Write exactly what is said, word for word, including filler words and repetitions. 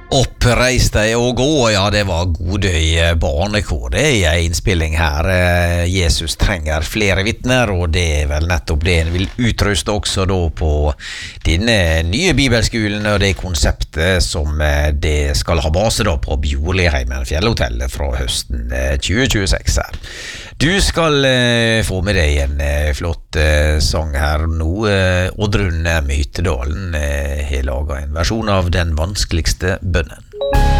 Oppreis deg og gå, ja det var Godøy barnekor, det er en innspilling her. Jesus trenger flere vittner, og det er vel nettopp det en vil utruste også da på denne nye bibelskolen, og det konseptet som det skal ha base da på Bjorliheimen fjellhotell fra høsten tjue tjueseks her. Du skal eh, få med deg en eh, flott eh, sang her nå. Eh, Oddrun Mytedalen eh, har laget en versjon av Den vanskeligste bønnen.